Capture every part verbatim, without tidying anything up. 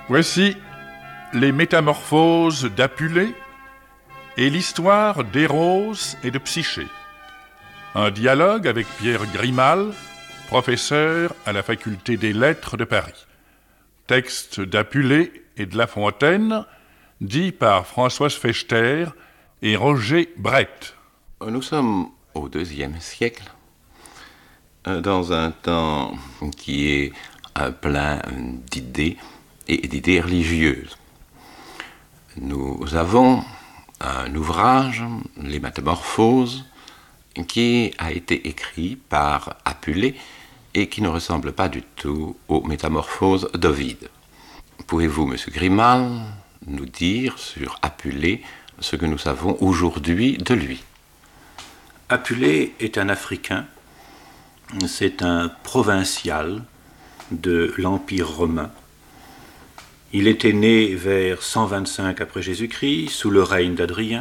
Voici les métamorphoses d'Apulée et l'histoire d'Héros et de Psyché. Un dialogue avec Pierre Grimal, professeur à la faculté des lettres de Paris. Texte d'Apulée et de La Fontaine, dit par Françoise Fechter et Roger Brett. Nous sommes au deuxième siècle, dans un temps qui est plein d'idées et d'idées religieuses. Nous avons un ouvrage, Les Métamorphoses, qui a été écrit par Apulée et qui ne ressemble pas du tout aux Métamorphoses d'Ovide. Pouvez-vous, monsieur Grimal, nous dire sur Apulée ce que nous savons aujourd'hui de lui? Apulée est un Africain, c'est un provincial de l'Empire romain. Il était né vers cent vingt-cinq après Jésus-Christ, sous le règne d'Adrien,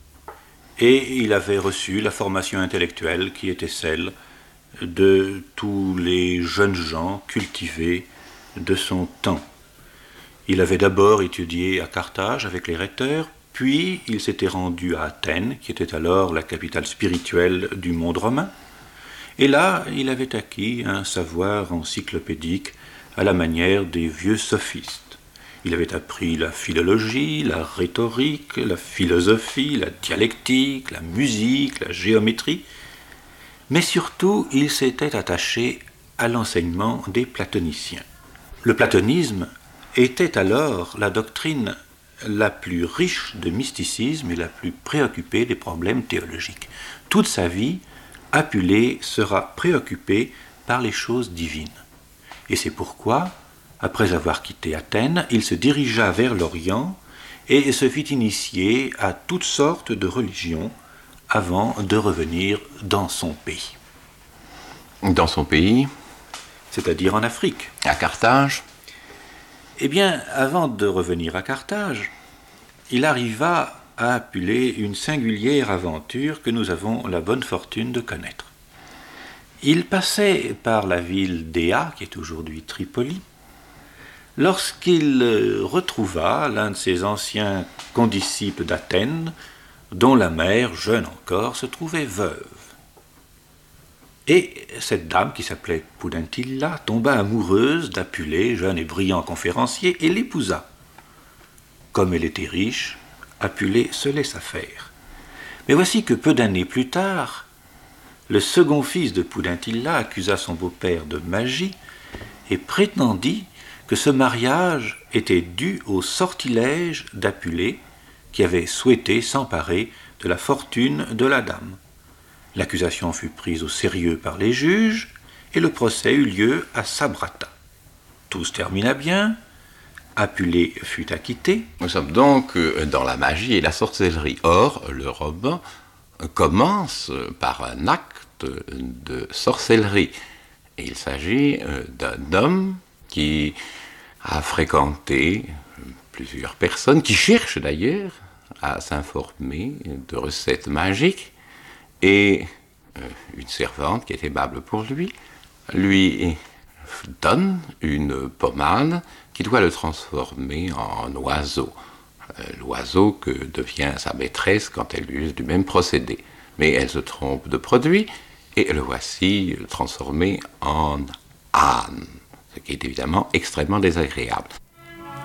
et il avait reçu la formation intellectuelle qui était celle de tous les jeunes gens cultivés de son temps. Il avait d'abord étudié à Carthage avec les recteurs, puis il s'était rendu à Athènes, qui était alors la capitale spirituelle du monde romain, et là il avait acquis un savoir encyclopédique à la manière des vieux sophistes. Il avait appris la philologie, la rhétorique, la philosophie, la dialectique, la musique, la géométrie, mais surtout il s'était attaché à l'enseignement des platoniciens. Le platonisme était alors la doctrine la plus riche de mysticisme et la plus préoccupée des problèmes théologiques. Toute sa vie, Apulée sera préoccupé par les choses divines. Et c'est pourquoi, après avoir quitté Athènes, il se dirigea vers l'Orient et se fit initier à toutes sortes de religions avant de revenir dans son pays. Dans son pays? C'est-à-dire en Afrique. À Carthage? Eh bien, avant de revenir à Carthage, il arriva à Apulée une singulière aventure que nous avons la bonne fortune de connaître. Il passait par la ville d'Éa, qui est aujourd'hui Tripoli, lorsqu'il retrouva l'un de ses anciens condisciples d'Athènes, dont la mère, jeune encore, se trouvait veuve. Et cette dame, qui s'appelait Pudentilla, tomba amoureuse d'Apulée, jeune et brillant conférencier, et l'épousa. Comme elle était riche, Apulée se laissa faire. Mais voici que peu d'années plus tard, le second fils de Pudentilla accusa son beau-père de magie et prétendit que ce mariage était dû au sortilège d'Apulée qui avait souhaité s'emparer de la fortune de la dame. L'accusation fut prise au sérieux par les juges et le procès eut lieu à Sabrata. Tout se termina bien, Apulée fut acquitté. Nous sommes donc dans la magie et la sorcellerie. Or, le roman commence par un acte de sorcellerie. Et il s'agit d'un homme qui a fréquenté plusieurs personnes, qui cherchent d'ailleurs à s'informer de recettes magiques, et une servante qui est aimable pour lui, lui donne une pommade qui doit le transformer en oiseau. L'oiseau que devient sa maîtresse quand elle use du même procédé. Mais elle se trompe de produit, et le voici transformé en âne, ce qui est évidemment extrêmement désagréable.